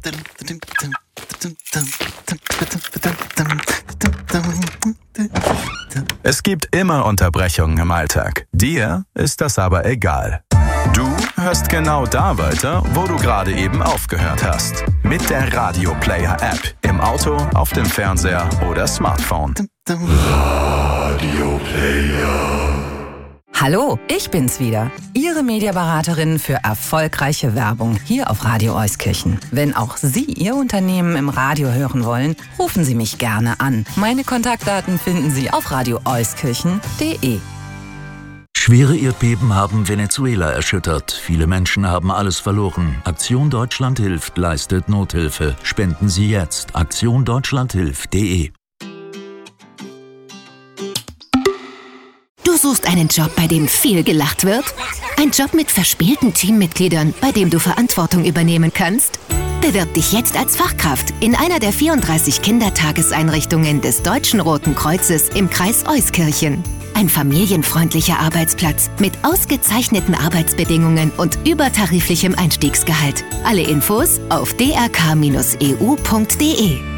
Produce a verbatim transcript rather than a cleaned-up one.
Es gibt immer Unterbrechungen im Alltag. Dir ist das aber egal. Du hörst genau da weiter, wo du gerade eben aufgehört hast. Mit der Radio Player App. Im Auto, auf dem Fernseher oder Smartphone. Radio Player. Hallo, ich bin's wieder. Ihre Mediaberaterin für erfolgreiche Werbung hier auf Radio Euskirchen. Wenn auch Sie Ihr Unternehmen im Radio hören wollen, rufen Sie mich gerne an. Meine Kontaktdaten finden Sie auf radio euskirchen punkt de. Schwere Erdbeben haben Venezuela erschüttert. Viele Menschen haben alles verloren. Aktion Deutschland hilft, leistet Nothilfe. Spenden Sie jetzt. aktion deutschland hilft punkt de. Du suchst einen Job, bei dem viel gelacht wird? Ein Job mit verspielten Teammitgliedern, bei dem du Verantwortung übernehmen kannst? Bewirb dich jetzt als Fachkraft in einer der vierunddreißig Kindertageseinrichtungen des Deutschen Roten Kreuzes im Kreis Euskirchen. Ein familienfreundlicher Arbeitsplatz mit ausgezeichneten Arbeitsbedingungen und übertariflichem Einstiegsgehalt. Alle Infos auf d r k dash e u punkt de.